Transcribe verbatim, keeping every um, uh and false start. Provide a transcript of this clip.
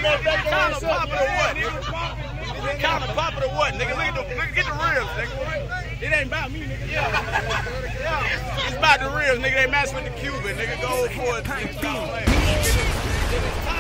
Kind of popping or what, nigga? Kind of popping or what, nigga? Look at the, look, get the ribs, nigga. It ain't about me, nigga. Yeah. yeah. It's about the ribs, nigga. They mess with the Cuban, nigga. Go for it.